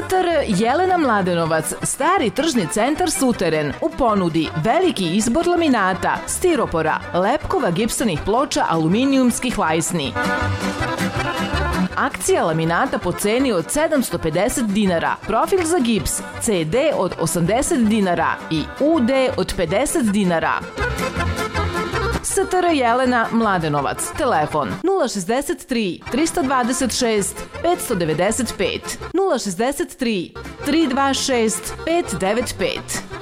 STR Jelena Mladenovac, stari tržni centar Suteren, u ponudi veliki izbor laminata, stiropora, lepkova, gipsanih ploča, aluminijumskih lajsni. Akcija laminata po ceni od 750 dinara, profil za gips CD od 80 dinara i UD od 50 dinara. STR Jelena Mladenovac, telefon 063 326 595 063 326 595.